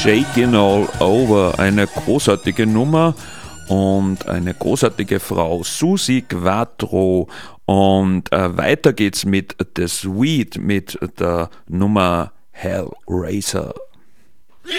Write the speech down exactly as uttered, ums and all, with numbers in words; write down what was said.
Shakin' All Over, eine großartige Nummer und eine großartige Frau, Suzi Quatro. Und äh, weiter geht's mit The Sweet, mit der Nummer Hellraiser.